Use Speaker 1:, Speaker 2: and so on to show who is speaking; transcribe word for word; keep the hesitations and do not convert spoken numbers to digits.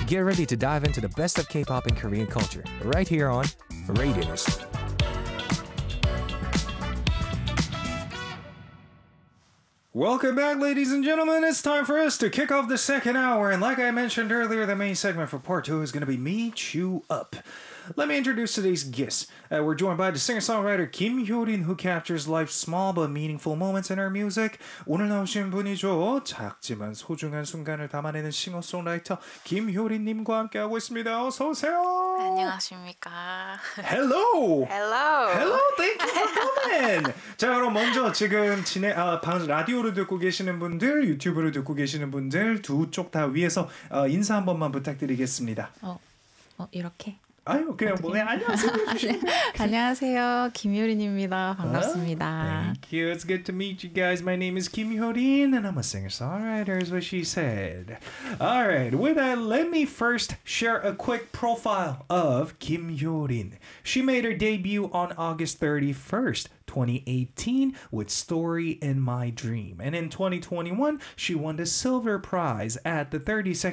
Speaker 1: Get ready to dive into the best of K-pop and Korean culture right here on Radius. Welcome back, ladies and gentlemen. It's time for us to kick off the second hour. And like I mentioned earlier, the main segment for part two is going to be Me Chew Up. Let me introduce today's guests. Uh, we're joined by the singer-songwriter Kim Hyo-rin, who captures life's small but meaningful moments in her music. 오늘 나오신 분이죠. 작지만 소중한 순간을 담아내는 싱어송라이터 김효린님과 함께하고 있습니다. 어서 오세요.
Speaker 2: 안녕하십니까.
Speaker 1: Hello.
Speaker 2: Hello.
Speaker 1: Hello. Thank you for coming. 자, 그럼 먼저 지금 진행 아, 방, 라디오로 듣고 계시는 분들, 유튜브로 듣고 계시는 분들 두 쪽 다 위에서 어, 인사 한 번만 부탁드리겠습니다.
Speaker 2: 어, 어 이렇게.
Speaker 1: 아유, 그냥 뭐 네, 안녕하세요.
Speaker 2: 안녕하세요. 김효린입니다. 반갑습니다.
Speaker 1: Thank you. It's good to meet you guys. My name is Kim Hyo-rin and I'm a singer-songwriter is what she said. All right. With that, let me first share a quick profile of Kim Hyo-rin. She made her debut on August thirty-first, twenty eighteen with Story in My Dream. And in twenty twenty-one, she won the silver prize at the thirty-second